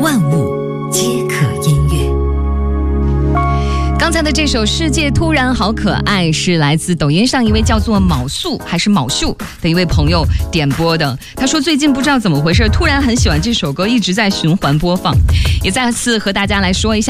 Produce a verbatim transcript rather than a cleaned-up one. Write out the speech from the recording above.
万物皆可音乐。刚才的这首《世界突然好可爱》是来自抖音上一位叫做卯素还是卯秀的一位朋友点播的。他说最近不知道怎么回事，突然很喜欢这首歌，一直在循环播放。也再次和大家来说一下